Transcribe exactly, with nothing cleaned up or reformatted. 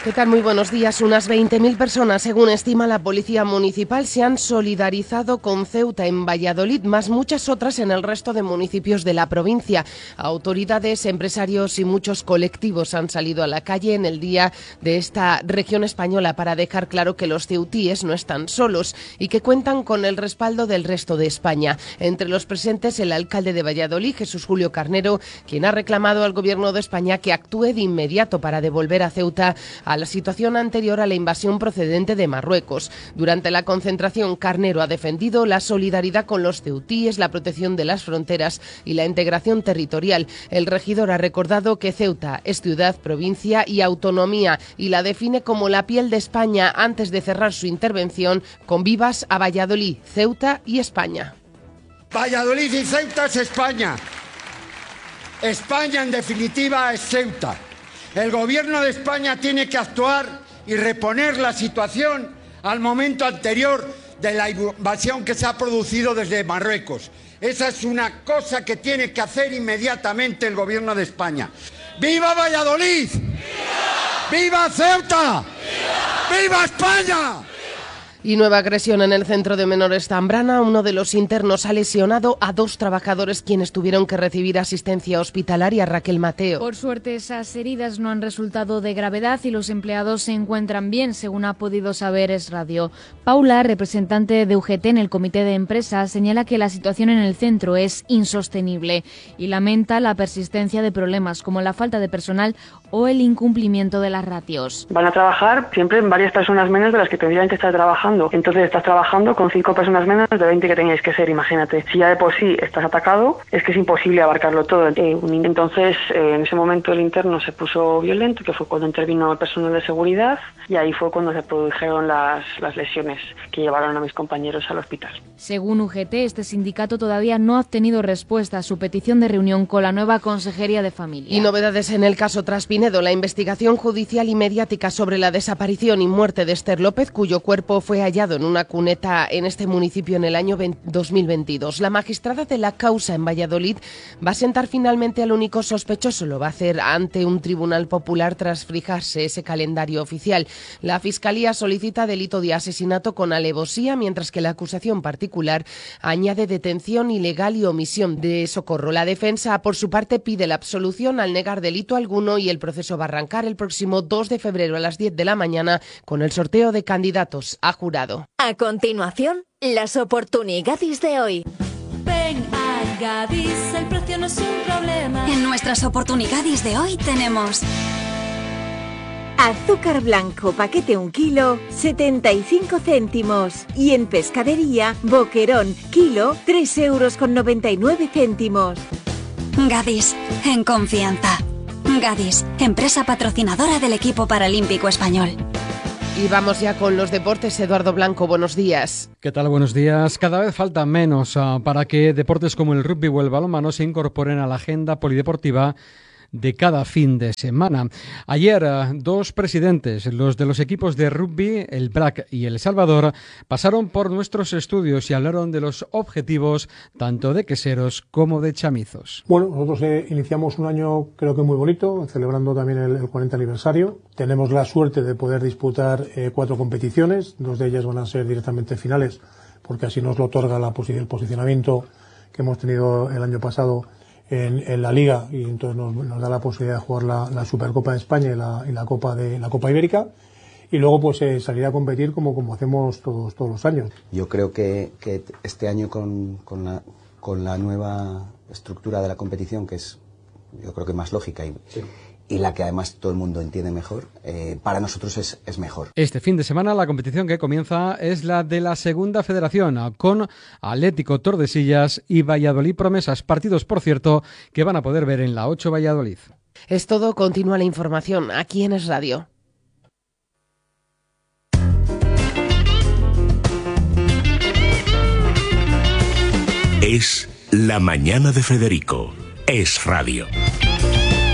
¿Qué tal? Muy buenos días. Unas veinte mil personas, según estima la Policía Municipal, se han solidarizado con Ceuta en Valladolid, más muchas otras en el resto de municipios de la provincia. Autoridades, empresarios y muchos colectivos han salido a la calle en el día de esta región española para dejar claro que los ceutíes no están solos y que cuentan con el respaldo del resto de España. Entre los presentes, el alcalde de Valladolid, Jesús Julio Carnero, quien ha reclamado al Gobierno de España que actúe de inmediato para devolver a Ceuta a la situación anterior a la invasión procedente de Marruecos. Durante la concentración, Carnero ha defendido la solidaridad con los ceutíes, la protección de las fronteras y la integración territorial. El regidor ha recordado que Ceuta es ciudad, provincia y autonomía y la define como la piel de España antes de cerrar su intervención con vivas a Valladolid, Ceuta y España. Valladolid y Ceuta es España. España, en definitiva, es Ceuta. El Gobierno de España tiene que actuar y reponer la situación al momento anterior de la invasión que se ha producido desde Marruecos. Esa es una cosa que tiene que hacer inmediatamente el Gobierno de España. ¡Viva Valladolid! ¡Viva! ¡Viva Ceuta! ¡Viva! ¡Viva España! Y nueva agresión en el centro de menores Zambrana. Uno de los internos ha lesionado a dos trabajadores quienes tuvieron que recibir asistencia hospitalaria. Raquel Mateo. Por suerte, esas heridas no han resultado de gravedad y los empleados se encuentran bien, según ha podido saber Es Radio. Paula, representante de U G T en el comité de empresa, señala que la situación en el centro es insostenible y lamenta la persistencia de problemas como la falta de personal o el incumplimiento de las ratios. Van a trabajar siempre en varias personas menos de las que tendrían que estar trabajando. Entonces estás trabajando con cinco personas menos de veinte que teníais que ser, imagínate. Si ya de por sí estás atacado, es que es imposible abarcarlo todo. Entonces, en ese momento el interno se puso violento, que fue cuando intervino el personal de seguridad, y ahí fue cuando se produjeron las, las lesiones que llevaron a mis compañeros al hospital. Según U G T, este sindicato todavía no ha obtenido respuesta a su petición de reunión con la nueva Consejería de Familia. Y novedades en el caso Traspinedo. La investigación judicial y mediática sobre la desaparición y muerte de Esther López, cuyo cuerpo fue hallado en una cuneta en este municipio en el año dos mil veintidós. La magistrada de la causa en Valladolid va a sentar finalmente al único sospechoso. Lo va a hacer ante un tribunal popular tras fijarse ese calendario oficial. La Fiscalía solicita delito de asesinato con alevosía, mientras que la acusación particular añade detención ilegal y omisión de socorro. La defensa, por su parte, pide la absolución al negar delito alguno y el proceso va a arrancar el próximo dos de febrero a las diez de la mañana con el sorteo de candidatos a jurado. A continuación, las oportunidades de hoy. Ven a Gadis, el precio no es un problema. En nuestras oportunidades de hoy tenemos azúcar blanco, paquete un kilo, setenta y cinco céntimos. Y en pescadería, boquerón, kilo, tres euros con noventa y nueve céntimos. Gadis, en confianza. Gadis, empresa patrocinadora del equipo paralímpico español. Y vamos ya con los deportes. Eduardo Blanco, buenos días. ¿Qué tal? Buenos días. Cada vez falta menos uh, para que deportes como el rugby o el balonmano se incorporen a la agenda polideportiva de cada fin de semana. Ayer, uh, dos presidentes, los de los equipos de rugby, el B R A C y el Salvador, pasaron por nuestros estudios y hablaron de los objetivos tanto de queseros como de chamizos. Bueno, nosotros eh, iniciamos un año creo que muy bonito, celebrando también el, el cuarenta aniversario. Tenemos la suerte de poder disputar eh, cuatro competiciones, dos de ellas van a ser directamente finales, porque así nos lo otorga la posi- el posicionamiento que hemos tenido el año pasado En, en la Liga, y entonces nos, nos da la posibilidad de jugar la, la Supercopa de España y la, y la Copa de la Copa Ibérica, y luego pues eh, salir a competir como, como hacemos todos, todos los años. Yo creo que, que este año con, con, la, con la nueva estructura de la competición, que es yo creo que más lógica y, sí. y la que además todo el mundo entiende mejor, eh, para nosotros es, es mejor. Este fin de semana la competición que comienza es la de la Segunda Federación, con Atlético Tordesillas y Valladolid Promesas, partidos, por cierto, que van a poder ver en la ocho Valladolid. Es todo, continúa la información aquí en Es Radio. Es la mañana de Federico. Es Radio.